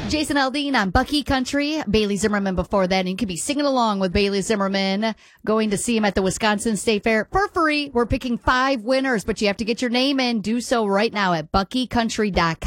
Jason Aldean on Bucky Country. Bailey Zimmerman before that. And you can be singing along with Bailey Zimmerman, going to see him at the Wisconsin State Fair for free. We're picking 5 winners, but you have to get your name in. Do so right now at BuckyCountry.com.